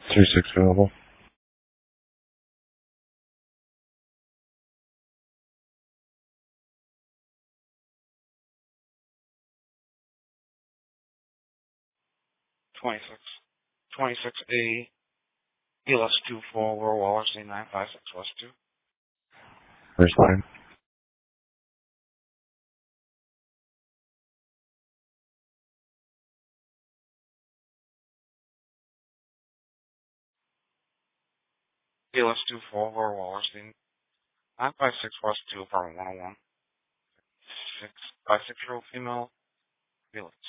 3-6 available. A ELS 24 Rural Wallersley 956 West 2. First line. ELS 24 Rural Wallersley 956 West 2, apartment 101. 6 bisexual female, Felix.